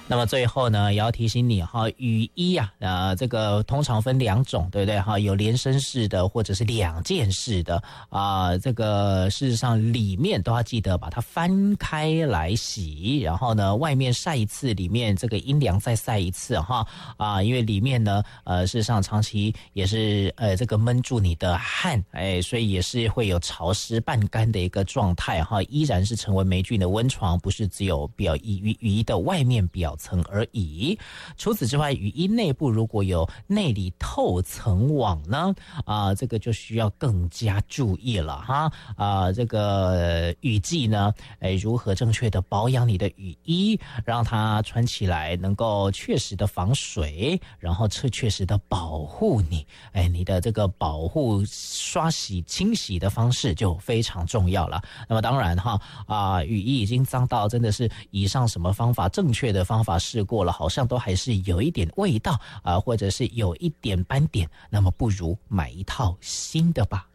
那么最后呢，也要提醒你哈，雨衣啊，这个通常分2种，对不对哈？有连身式的或者是2件式的啊，这个事实上里面都要记得把它翻开来洗，然后呢，外面晒一次，里面这个阴凉再晒一次哈啊，因为里面呢，事实上长期也是这个闷住你的汗，所以也是会有潮湿半干的一个状态哈，依然是成为霉菌的温床，不是只有雨衣的外面表层而已。除此之外，雨衣内部如果有内里透层网呢，这个就需要更加注意了哈。这个雨季呢，如何正确的保养你的雨衣，让它穿起来能够确实的防水，然后确实的保护你，你的这个保护刷洗清洗的方式就非常重要了。那么当然雨衣已经脏到真的是以上什么方法正确的方法试过了，好像都还是有一点味道或者是有一点斑点，那么不如买一套新的吧。